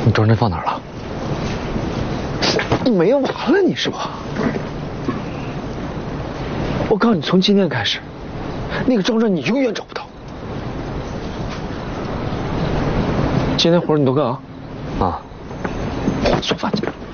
你装帧放哪儿了？ 你没完了你是吧？我告诉你，从今天开始，那个装帧你永远找不到。今天活你都干啊？ 啊， 做饭去。